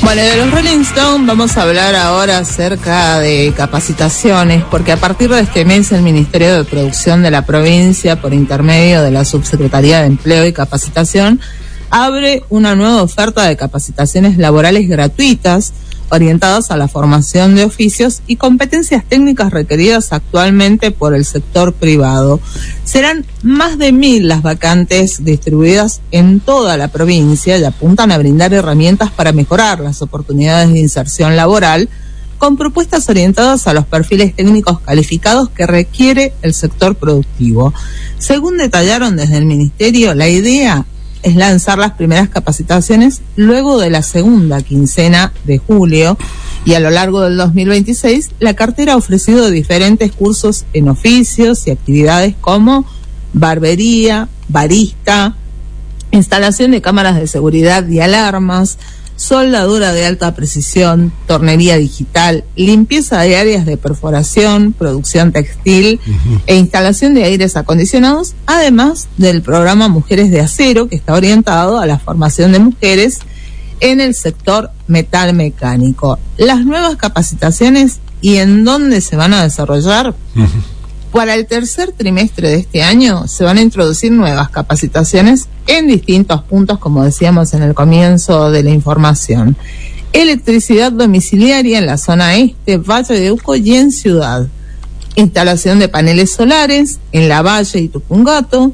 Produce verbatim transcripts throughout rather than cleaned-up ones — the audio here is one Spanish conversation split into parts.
Bueno, de los Rolling Stones vamos a hablar ahora acerca de capacitaciones, porque a partir de este mes el Ministerio de Producción de la provincia, por intermedio de la Subsecretaría de Empleo y Capacitación, abre una nueva oferta de capacitaciones laborales gratuitas orientadas a la formación de oficios y competencias técnicas requeridas actualmente por el sector privado. Serán más de mil las vacantes distribuidas en toda la provincia y apuntan a brindar herramientas para mejorar las oportunidades de inserción laboral con propuestas orientadas a los perfiles técnicos calificados que requiere el sector productivo. Según detallaron desde el Ministerio, la idea es lanzar las primeras capacitaciones luego de la segunda quincena de julio, y a lo largo del dos mil veintiséis la cartera ha ofrecido diferentes cursos en oficios y actividades como barbería, barista, instalación de cámaras de seguridad y alarmas, soldadura de alta precisión, tornería digital, limpieza de áreas de perforación, producción textil uh-huh. e instalación de aires acondicionados, además del programa Mujeres de Acero, que está orientado a la formación de mujeres en el sector metal mecánico. Las nuevas capacitaciones y en dónde se van a desarrollar. Uh-huh. Para el tercer trimestre de este año se van a introducir nuevas capacitaciones en distintos puntos, como decíamos en el comienzo de la información. Electricidad domiciliaria en la zona este, Valle de Uco y en Ciudad. Instalación de paneles solares en La Valle y Tupungato.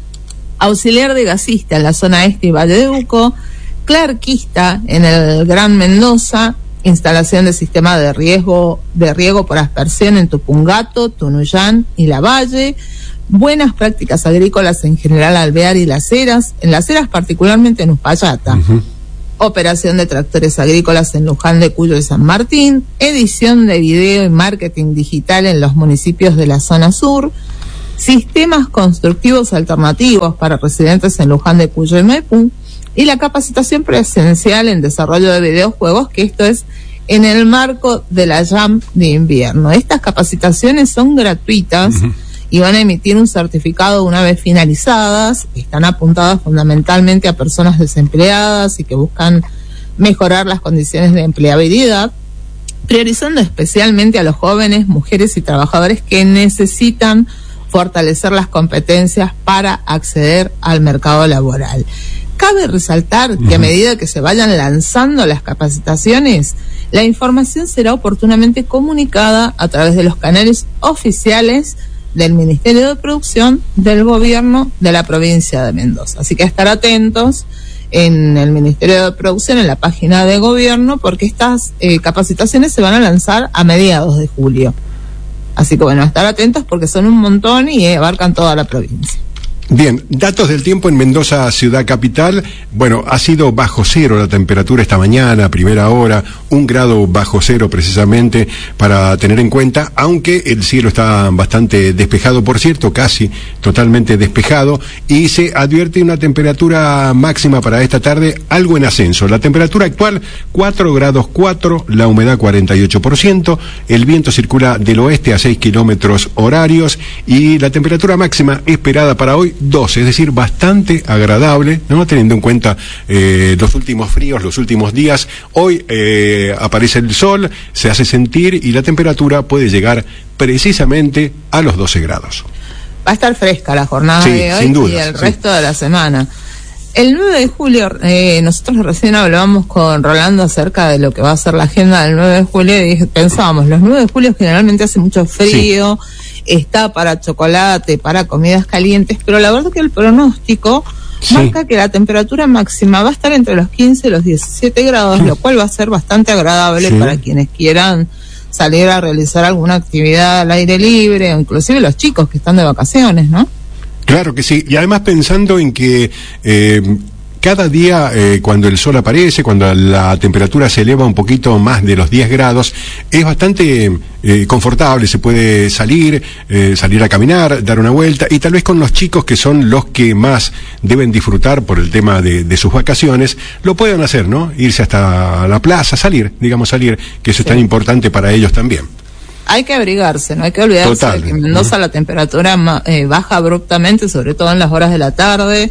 Auxiliar de gasista en la zona este y Valle de Uco. Clarquista en el Gran Mendoza. Instalación de sistema de riego, de riego por aspersión en Tupungato, Tunuyán y La Valle. Buenas prácticas agrícolas en general Alvear y Las Heras, en Las Heras particularmente en Uspallata. Uh-huh. Operación de tractores agrícolas en Luján de Cuyo y San Martín. Edición de video y marketing digital en los municipios de la zona sur. Sistemas constructivos alternativos para residentes en Luján de Cuyo y Maipú. Y la capacitación presencial en desarrollo de videojuegos, que esto es en el marco de la Jam de invierno. Estas capacitaciones son gratuitas uh-huh. y van a emitir un certificado una vez finalizadas. Están apuntadas fundamentalmente a personas desempleadas y que buscan mejorar las condiciones de empleabilidad, priorizando especialmente a los jóvenes, mujeres y trabajadores que necesitan fortalecer las competencias para acceder al mercado laboral. Cabe resaltar que a medida que se vayan lanzando las capacitaciones, la información será oportunamente comunicada a través de los canales oficiales del Ministerio de Producción del Gobierno de la provincia de Mendoza. Así que estar atentos en el Ministerio de Producción, en la página de Gobierno, porque estas eh, capacitaciones se van a lanzar a mediados de julio. Así que bueno, estar atentos porque son un montón y eh, abarcan toda la provincia. Bien, datos del tiempo en Mendoza, ciudad capital. Bueno, ha sido bajo cero la temperatura esta mañana, primera hora, un grado bajo cero precisamente para tener en cuenta, aunque el cielo está bastante despejado, por cierto, casi totalmente despejado, y se advierte una temperatura máxima para esta tarde algo en ascenso. La temperatura actual, cuatro grados cuatro, la humedad cuarenta y ocho por ciento, el viento circula del oeste a seis kilómetros horarios y la temperatura máxima esperada para hoy, doce, es decir, bastante agradable, ¿no? Teniendo en cuenta eh, los últimos fríos, los últimos días. Hoy eh, aparece el sol, se hace sentir y la temperatura puede llegar precisamente a los doce grados. Va a estar fresca la jornada sí, de hoy sin duda, y el sí. resto de la semana. El nueve de julio, eh, nosotros recién hablábamos con Rolando acerca de lo que va a ser la agenda del nueve de julio y dije, pensábamos, los nueve de julio generalmente hace mucho frío, sí. está para chocolate, para comidas calientes, pero la verdad que el pronóstico sí. marca que la temperatura máxima va a estar entre los quince y los diecisiete grados, sí. lo cual va a ser bastante agradable sí. para quienes quieran salir a realizar alguna actividad al aire libre, o inclusive los chicos que están de vacaciones, ¿no? Claro que sí, y además pensando en que eh, cada día eh, cuando el sol aparece, cuando la temperatura se eleva un poquito más de los diez grados, es bastante eh, confortable, se puede salir, eh, salir a caminar, dar una vuelta, y tal vez con los chicos que son los que más deben disfrutar por el tema de, de sus vacaciones, lo puedan hacer, ¿no? Irse hasta la plaza, salir, digamos salir, que eso sí. es tan importante para ellos también. Hay que abrigarse, no hay que olvidarse Total. de que en Mendoza la temperatura eh, baja abruptamente, sobre todo en las horas de la tarde.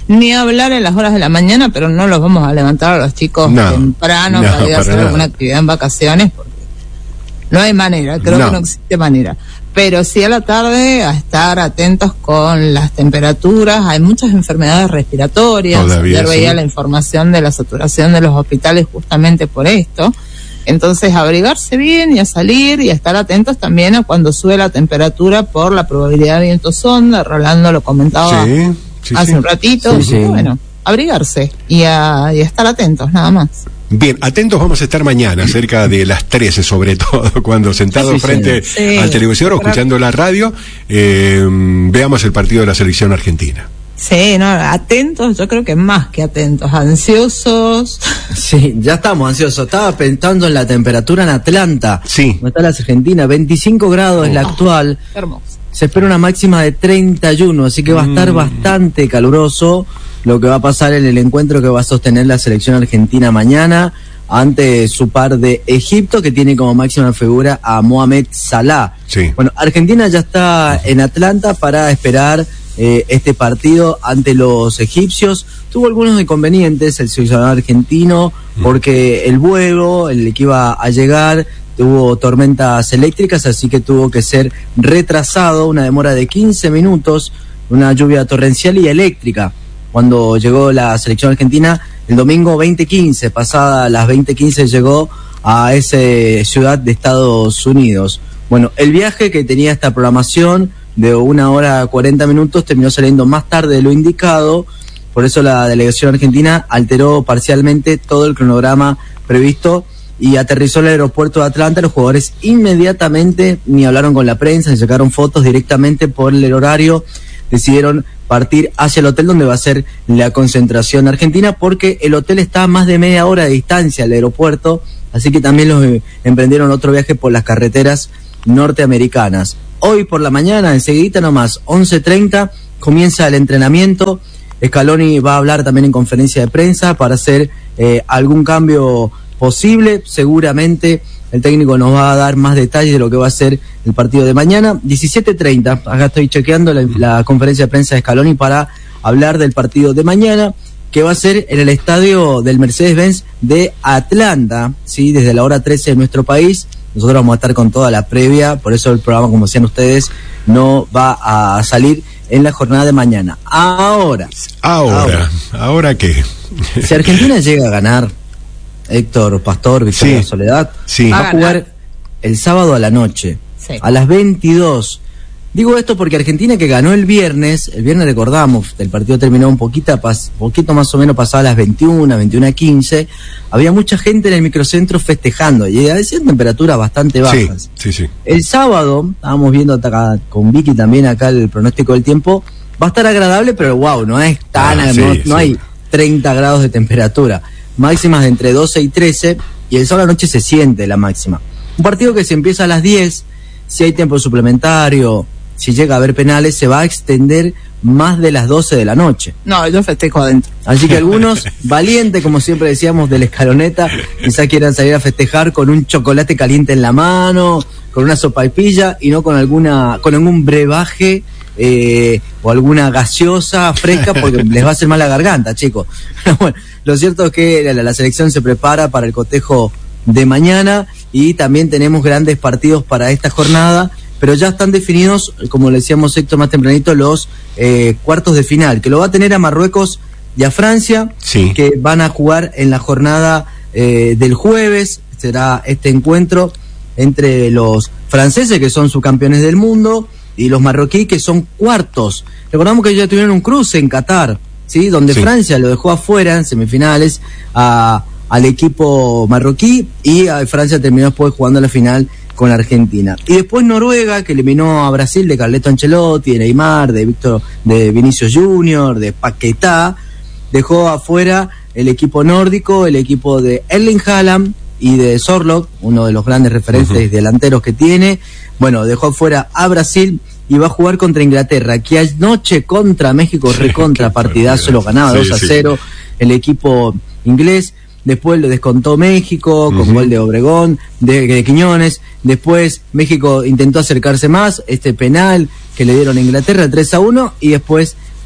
Ni hablar en las horas de la mañana, pero no los vamos a levantar a los chicos no, temprano no, para ir a hacer nada. Alguna actividad en vacaciones, porque no hay manera, creo no. que no existe manera. Pero sí a la tarde a estar atentos con las temperaturas. Hay muchas enfermedades respiratorias. Todavía, Ayer veía sí. la información de la saturación de los hospitales justamente por esto. Entonces, abrigarse bien y a salir y a estar atentos también a cuando sube la temperatura por la probabilidad de viento sonda. Rolando lo comentaba sí, sí, hace sí. un ratito. Sí, sí. Bueno, abrigarse y a, y a estar atentos, nada más. Bien, atentos vamos a estar mañana, cerca de las trece sobre todo, cuando sentados sí, frente sí. al televisor o escuchando la radio, eh, veamos el partido de la selección argentina. Sí, no, atentos, yo creo que más que atentos, ansiosos. Sí, ya estamos ansiosos. Estaba pensando en la temperatura en Atlanta. Sí. ¿Dónde está la Argentina? veinticinco grados oh, es la actual. Hermoso. Se espera una máxima de treinta y uno, así que va a estar mm. bastante caluroso lo que va a pasar en el encuentro que va a sostener la selección argentina mañana ante su par de Egipto, que tiene como máxima figura a Mohamed Salah. Sí. Bueno, Argentina ya está en Atlanta para esperar Eh, este partido ante los egipcios. Tuvo algunos inconvenientes el ciudadano argentino porque el vuelo, el que iba a llegar, tuvo tormentas eléctricas, así que tuvo que ser retrasado, una demora de quince minutos, una lluvia torrencial y eléctrica cuando llegó la selección argentina el domingo veinte quince, pasada las veinte quince llegó a esa ciudad de Estados Unidos. Bueno, el viaje que tenía esta programación de una hora cuarenta minutos terminó saliendo más tarde de lo indicado, por eso la delegación argentina alteró parcialmente todo el cronograma previsto y aterrizó en el aeropuerto de Atlanta. Los jugadores inmediatamente ni hablaron con la prensa, ni sacaron fotos, directamente por el horario decidieron partir hacia el hotel donde va a ser la concentración argentina, porque el hotel está a más de media hora de distancia del aeropuerto, así que también los eh, emprendieron otro viaje por las carreteras norteamericanas. Hoy por la mañana, enseguidita nomás, once treinta, comienza el entrenamiento. Scaloni va a hablar también en conferencia de prensa para hacer eh, algún cambio posible. Seguramente el técnico nos va a dar más detalles de lo que va a ser el partido de mañana. diecisiete treinta, acá estoy chequeando la, la conferencia de prensa de Scaloni para hablar del partido de mañana, que va a ser en el estadio del Mercedes-Benz de Atlanta, ¿sí? Desde la hora trece de nuestro país. Nosotros vamos a estar con toda la previa, por eso el programa, como decían ustedes, no va a salir en la jornada de mañana. Ahora. Ahora. ¿Ahora, ¿ahora qué? Si Argentina llega a ganar, Héctor Pastor, Victoria sí, Soledad, sí. va a jugar el sábado a la noche, sí. a las veintidós. Digo esto porque Argentina, que ganó el viernes, el viernes recordamos, el partido terminó un poquito, pas, poquito más o menos pasado a las veintiuna, veintiuna quince, había mucha gente en el microcentro festejando, y decían temperaturas bastante bajas. Sí, sí, sí. El sábado, estábamos viendo acá, con Vicky también acá el pronóstico del tiempo, va a estar agradable, pero wow, no es tan, ah, sí, no, no sí. hay treinta grados de temperatura, máximas de entre doce y trece, y el sábado a la noche se siente la máxima. Un partido que se empieza a las diez, si hay tiempo suplementario, si llega a haber penales, se va a extender más de las doce de la noche. No, yo festejo adentro. Así que algunos, valientes, como siempre decíamos, de la escaloneta, quizás quieran salir a festejar con un chocolate caliente en la mano, con una sopaipilla, y no con alguna, con algún brebaje eh, o alguna gaseosa fresca, porque les va a hacer mal la garganta, chicos. Bueno, lo cierto es que la, la selección se prepara para el cotejo de mañana, y también tenemos grandes partidos para esta jornada, pero ya están definidos, como le decíamos Héctor más tempranito, los eh, cuartos de final, que lo va a tener a Marruecos y a Francia, sí. que van a jugar en la jornada eh, del jueves. Será este encuentro entre los franceses, que son subcampeones del mundo, y los marroquíes, que son cuartos. Recordamos que ya tuvieron un cruce en Qatar, ¿sí? Donde sí. Francia lo dejó afuera en semifinales a, al equipo marroquí, y a Francia terminó después jugando la final con Argentina. Y después Noruega, que eliminó a Brasil de Carleto Ancelotti, de Neymar, de Víctor, de Vinicius Junior, de Paquetá, dejó afuera el equipo nórdico, el equipo de Erling Haaland y de Sorloth, uno de los grandes referentes uh-huh. delanteros que tiene. Bueno, dejó afuera a Brasil y va a jugar contra Inglaterra, que anoche contra México, sí, recontra partidazo, lo ganaba sí, dos a cero sí. el equipo inglés. Después lo descontó México con uh-huh. gol de Obregón, de, de Quiñones. Después México intentó acercarse más, este penal que le dieron a Inglaterra, tres a uno, y después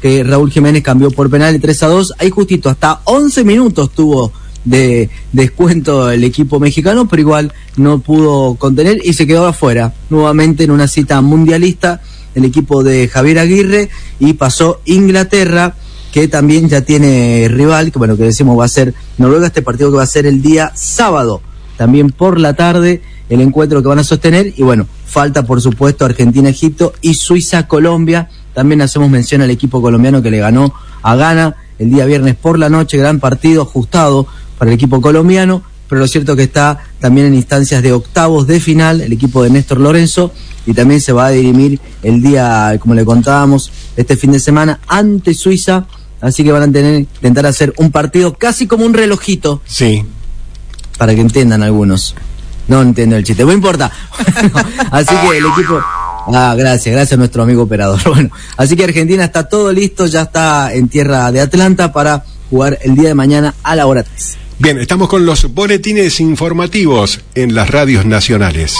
que Raúl Jiménez cambió por penal, tres a dos. Ahí justito, hasta once minutos tuvo de descuento el equipo mexicano, pero igual no pudo contener y se quedó afuera nuevamente en una cita mundialista el equipo de Javier Aguirre, y pasó Inglaterra, que también ya tiene rival, que bueno, que decimos va a ser Noruega, este partido que va a ser el día sábado, también por la tarde, el encuentro que van a sostener. Y bueno, falta por supuesto Argentina-Egipto y Suiza-Colombia. También hacemos mención al equipo colombiano que le ganó a Ghana el día viernes por la noche, gran partido ajustado para el equipo colombiano, pero lo cierto que está también en instancias de octavos de final el equipo de Néstor Lorenzo, y también se va a dirimir el día, como le contábamos, este fin de semana ante Suiza, así que van a tener intentar hacer un partido casi como un relojito. Sí. Para que entiendan algunos. No entiendo el chiste, no importa. Así que el equipo... Ah, gracias, gracias a nuestro amigo operador. Bueno, así que Argentina está todo listo, ya está en tierra de Atlanta para jugar el día de mañana a la hora tres. Bien, estamos con los boletines informativos en las radios nacionales.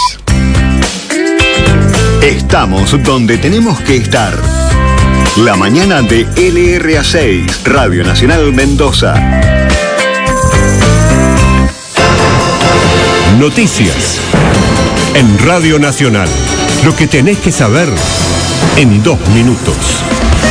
Estamos donde tenemos que estar. La mañana de L R A seis, Radio Nacional Mendoza. Noticias en Radio Nacional. Lo que tenés que saber en dos minutos.